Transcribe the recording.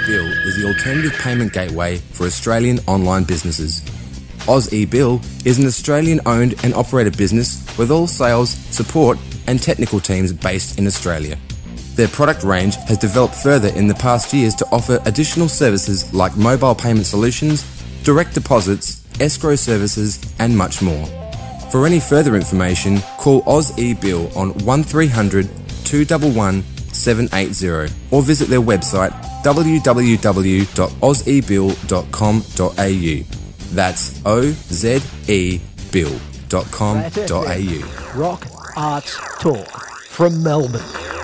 Bill is the alternative payment gateway for Australian online businesses. Bill is an Australian-owned and operated business with all sales, support and technical teams based in Australia. Their product range has developed further in the past years to offer additional services like mobile payment solutions, direct deposits, escrow services and much more. For any further information, call Bill on 1300 211 780 or visit their website www.aussiebill.com.au. That's ozebill.com.au. Rock Arts Talk from Melbourne.